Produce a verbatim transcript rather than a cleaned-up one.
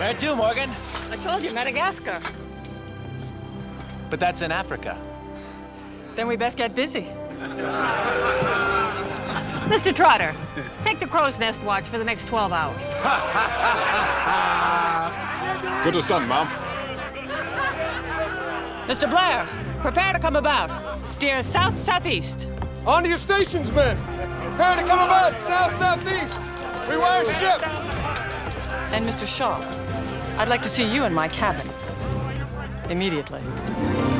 Where to, Morgan? I told you, Madagascar. But that's in Africa. Then we best get busy. Mister Trotter, take the crow's nest watch for the next twelve hours. Good as done, Mom. Mister Blair, prepare to come about. Steer south-southeast. On to your stations, men. Prepare to come about south-southeast. Rewire ship. And Mister Shaw, I'd like to see you in my cabin. Immediately.